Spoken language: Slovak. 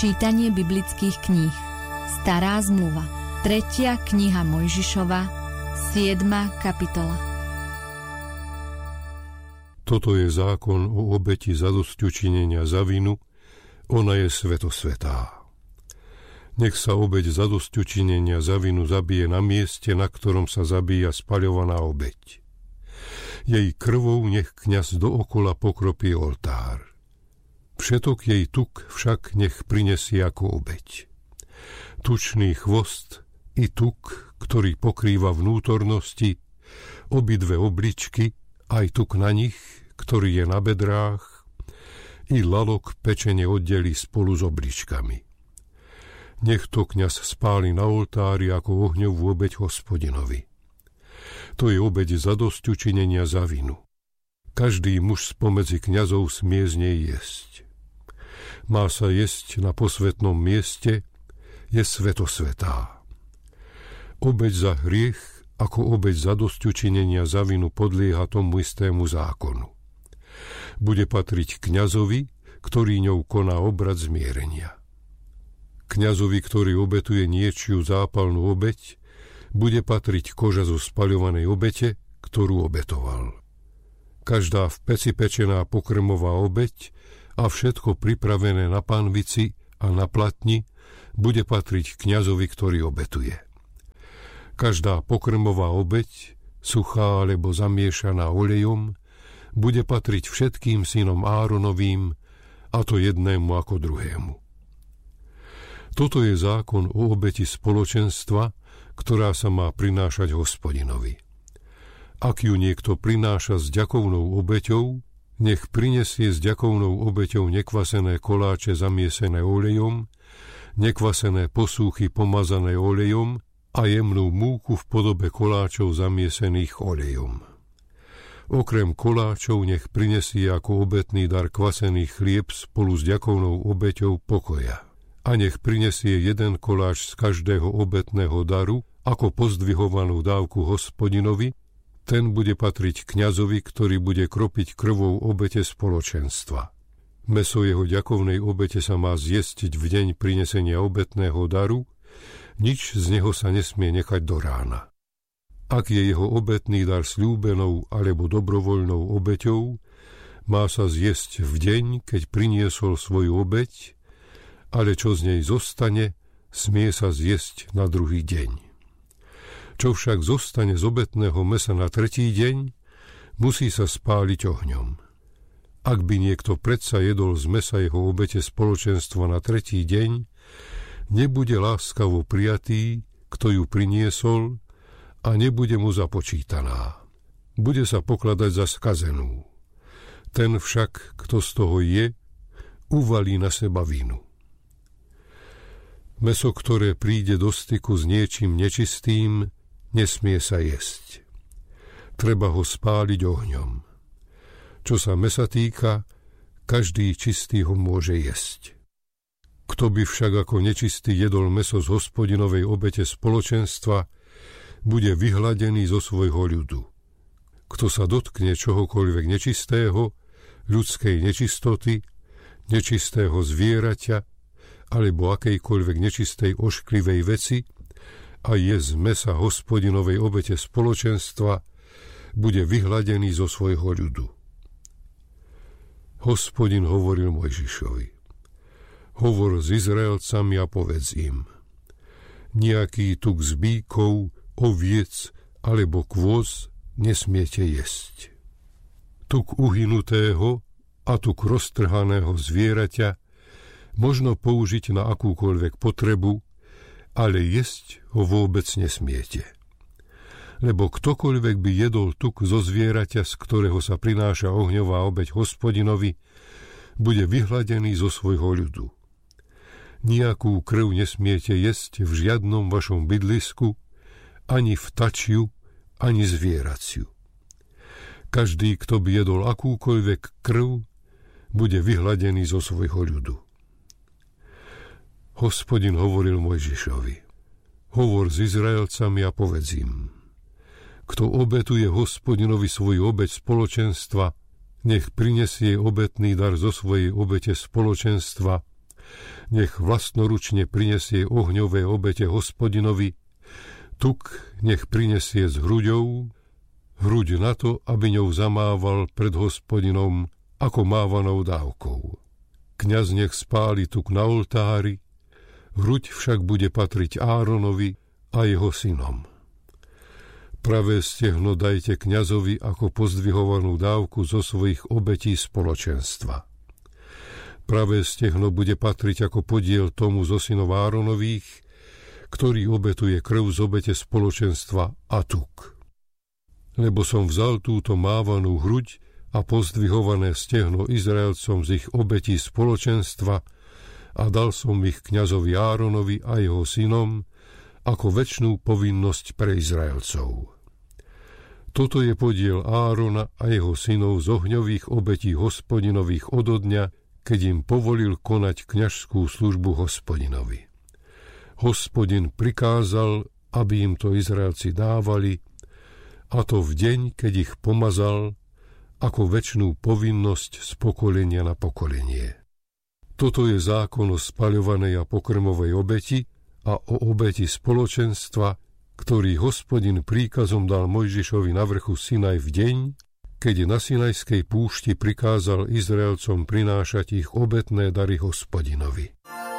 Čítanie biblických kníh. Stará zmluva. 3. kniha Mojžišova, 7. kapitola. Toto je zákon o obeti zadosťučinenia za vinu, ona je svätosvätá. Nech sa obeť zadosťučinenia za vinu zabije na mieste, na ktorom sa zabíja spaľovaná obeť. Jej krvou nech kňaz dookola pokropí oltár. Všetok jej tuk však nech prinesie ako obeť. Tučný chvost i tuk, ktorý pokrýva vnútornosti, obidve obličky, aj tuk na nich, ktorý je na bedrách, i lalok pečene oddelí spolu s obličkami. Nech to kňaz spáli na oltári ako ohňovú obeť Hospodinovi. To je obeť zadosťučinenia za vinu. Každý muž spomedzi kňazov smie z nej jesť. Má sa jesť na posvätnom mieste, je svätosvätá. Obeť za hriech ako obeť zadosťučinenia za vinu podlieha tomu istému zákonu. Bude patriť kňazovi, ktorý ňou koná obrad zmierenia. Kňazovi, ktorý obetuje niečiu zápalnú obeť, bude patriť koža zo spaľovanej obete, ktorú obetoval. Každá v peci pečená pokrmová obeť a všetko pripravené na pánvici a na platni bude patriť kňazovi, ktorý obetuje. Každá pokrmová obeť, suchá alebo zamiešaná olejom, bude patriť všetkým synom Áronovým, a to jednému ako druhému. Toto je zákon o obeti spoločenstva, ktorá sa má prinášať Hospodinovi. Ak ju niekto prináša s ďakovnou obeťou, nech prinesie s ďakovnou obeťou nekvasené koláče zamiesené olejom, nekvasené posúchy pomazané olejom a jemnú múku v podobe koláčov zamiesených olejom. Okrem koláčov nech prinesie ako obetný dar kvasený chlieb spolu s ďakovnou obeťou pokoja. A nech prinesie jeden koláč z každého obetného daru ako pozdvihovanú dávku Hospodinovi, ten bude patriť kňazovi, ktorý bude kropiť krvou obete spoločenstva. Mäso jeho ďakovnej obete sa má zjestiť v deň prinesenia obetného daru, nič z neho sa nesmie nechať do rána. Ak je jeho obetný dar sľúbenou alebo dobrovoľnou obeťou, má sa zjesť v deň, keď priniesol svoju obeť, ale čo z nej zostane, smie sa zjesť na druhý deň. Čo však zostane z obetného mäsa na tretí deň, musí sa spáliť ohňom. Ak by niekto predsa jedol z mäsa jeho obete spoločenstva na tretí deň, nebude láskavo prijatý, kto ju priniesol, a nebude mu započítaná. Bude sa pokladať za skazenú. Ten však, kto z toho je, uvalí na seba vinu. Mäso, ktoré príde do styku s niečím nečistým, nesmie sa jesť. Treba ho spáliť ohňom. Čo sa mäsa týka, každý čistý ho môže jesť. Kto by však ako nečistý jedol mäso z Hospodinovej obete spoločenstva, bude vyhladený zo svojho ľudu. Kto sa dotkne čohokoľvek nečistého, ľudskej nečistoty, nečistého zvieraťa, alebo akejkoľvek nečistej ošklivej veci a je z mäsa Hospodinovej obete spoločenstva, bude vyhladený zo svojho ľudu. Hospodin hovoril Mojžišovi: Hovor s Izraelcami a povedz im: Nejaký tuk z bíkov, oviec alebo kôz nesmiete jesť. Tuk uhynutého a tuk roztrhaného zvieraťa možno použiť na akúkoľvek potrebu, ale jesť ho vôbec nesmiete. Lebo ktokoľvek by jedol tuk zo zvieraťa, z ktorého sa prináša ohňová obeť Hospodinovi, bude vyhladený zo svojho ľudu. Nijakú krv nesmiete jesť v žiadnom vašom bydlisku, ani vtačiu, ani zvieraciu. Každý, kto by jedol akúkoľvek krv, bude vyhladený zo svojho ľudu. Hospodin hovoril Mojžišovi: Hovor s Izraelcami a povedz im: Kto obetuje Hospodinovi svoju obeť spoločenstva, nech prinesie obetný dar zo svojej obete spoločenstva nech vlastnoručne prinesie ohňové obete Hospodinovi, tuk nech prinesie s hruďou, hruď na to, aby ňou zamával pred Hospodinom ako mávanou dávkou. Kňaz nech spáli tuk na oltári, hruď však bude patriť Áronovi a jeho synom. Pravé stehno dajte kňazovi ako pozdvihovanú dávku zo svojich obetí spoločenstva. Pravé stehno bude patriť ako podiel tomu zo synov Áronových, ktorý obetuje krv z obete spoločenstva a tuk. Lebo som vzal túto mávanú hruď a pozdvihované stehno Izraelcom z ich obetí spoločenstva a dal som ich kňazovi Áronovi a jeho synom ako večnú povinnosť pre Izraelcov. Toto je podiel Árona a jeho synov z ohňových obetí Hospodinových odo dňa, keď im povolil konať kňažskú službu Hospodinovi. Hospodin prikázal, aby im to Izraelci dávali, a to v deň, keď ich pomazal, ako večnú povinnosť z pokolenia na pokolenie. Toto je zákon o spaľovanej a pokrmovej obeti a o obeti spoločenstva, ktorý Hospodin príkazom dal Mojžišovi na vrchu Sinaj v deň, keď na Sinajskej púšti prikázal Izraelcom prinášať ich obetné dary Hospodinovi.